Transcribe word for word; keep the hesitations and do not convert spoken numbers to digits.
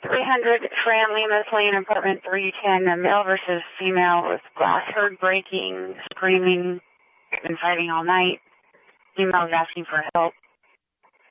three hundred Fran Lima Lane, apartment three ten, a male versus female with glass heard breaking, screaming, been fighting all night. Female is asking for help.